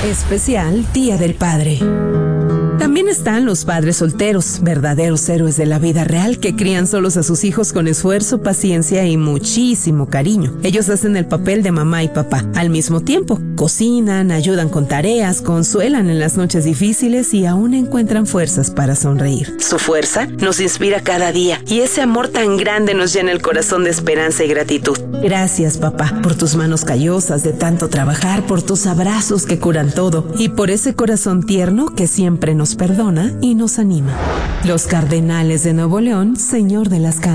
Especial Día del Padre. También están los padres solteros, verdaderos héroes de la vida real que crían solos a sus hijos con esfuerzo, paciencia y muchísimo cariño. Ellos hacen el papel de mamá y papá al mismo tiempo. Cocinan, ayudan con tareas, consuelan en las noches difíciles y aún encuentran fuerzas para sonreír. Su fuerza nos inspira cada día y ese amor tan grande nos llena el corazón de esperanza y gratitud. Gracias, papá, por tus manos callosas de tanto trabajar, por tus abrazos que curan todo y por ese corazón tierno que siempre nos perdona y nos anima. Los Cardenales de Nuevo León, Señor de las Canas.